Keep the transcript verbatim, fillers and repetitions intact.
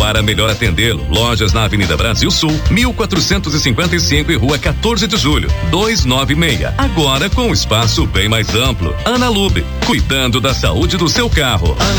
Para melhor atendê-lo, lojas na Avenida Brasil Sul, mil quatrocentos e cinquenta e cinco e Rua quatorze de Julho, duzentos e noventa e seis. Agora com um espaço bem mais amplo. Ana Lube, cuidando da saúde do seu carro.